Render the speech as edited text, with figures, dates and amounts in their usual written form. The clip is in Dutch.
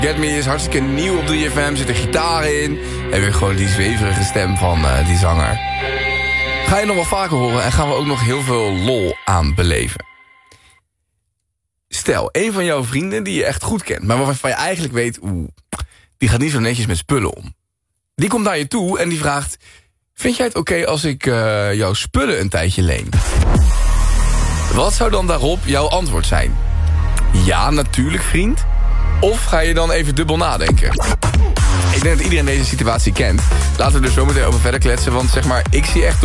Get Me is hartstikke nieuw op 3FM, zit er gitaar in. En weer gewoon die zweverige stem van die zanger. Ga je nog wel vaker horen en gaan we ook nog heel veel lol aan beleven. Stel, een van jouw vrienden die je echt goed kent, maar waarvan je eigenlijk weet, die gaat niet zo netjes met spullen om. Die komt naar je toe en die vraagt, vind jij het oké als ik jouw spullen een tijdje leen? Wat zou dan daarop jouw antwoord zijn? Ja, natuurlijk vriend. Of ga je dan even dubbel nadenken? Ik denk dat iedereen deze situatie kent. Laten we er zo meteen over verder kletsen, want zeg maar, ik zie echt